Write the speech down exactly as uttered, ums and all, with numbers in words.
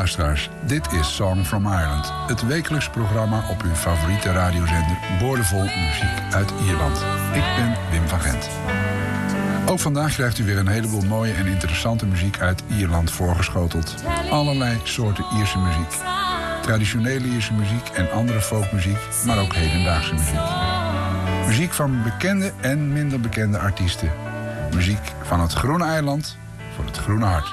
luisteraars. Dit is Song from Ireland. Het wekelijks programma op uw favoriete radiozender. Boordevol muziek uit Ierland. Ik ben Wim van Gent. Ook vandaag krijgt u weer een heleboel mooie en interessante muziek uit Ierland voorgeschoteld. Allerlei soorten Ierse muziek. Traditionele Ierse muziek en andere folkmuziek, maar ook hedendaagse muziek. Muziek van bekende en minder bekende artiesten. Muziek van het Groene Eiland voor het Groene Hart.